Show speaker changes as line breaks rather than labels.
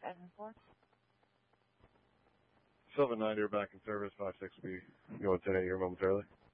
Edmund 4.
Sylvan 9, you're back in service, 5-6, be going 10-8 here momentarily.